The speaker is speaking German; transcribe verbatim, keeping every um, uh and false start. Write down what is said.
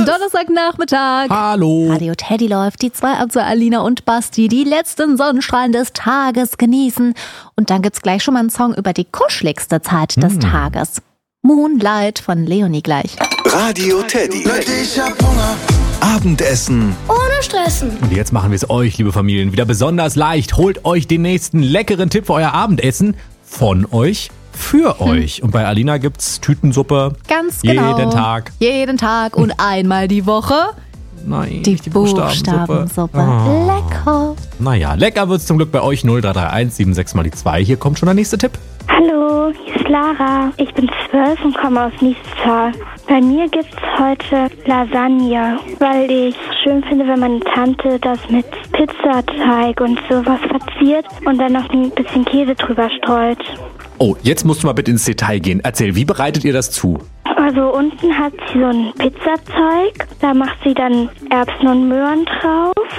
Donnerstagnachmittag. Hallo. Radio Teddy läuft. Die zwei, also Alina und Basti, die letzten Sonnenstrahlen des Tages genießen. Und dann gibt's gleich schon mal einen Song über die kuscheligste Zeit des hm. Tages. Moonlight von Leonie gleich. Radio Teddy. Ich hab Hunger. Abendessen. Ohne Stressen. Und jetzt machen wir es euch, liebe Familien, wieder besonders leicht. Holt euch den nächsten leckeren Tipp für euer Abendessen von euch für hm. euch. Und bei Alina gibt's Tütensuppe. Ganz genau. Jeden Tag. Jeden Tag und einmal die Woche. Nein, die, die Buchstabensuppe. Buchstabensuppe. Oh. Lecker. Naja, lecker wird's zum Glück bei euch. null drei drei eins sieben sechs mal die zwei. Hier kommt schon der nächste Tipp. Hallo, hier ist Lara. Ich bin zwölf und komme aus Niestal. Bei mir gibt's heute Lasagne, weil ich schön finde, wenn meine Tante das mit Pizzateig und sowas verziert und dann noch ein bisschen Käse drüber streut. Oh, jetzt musst du mal bitte ins Detail gehen. Erzähl, wie bereitet ihr das zu? Also unten hat sie so ein Pizzazeug, da macht sie dann Erbsen und Möhren drauf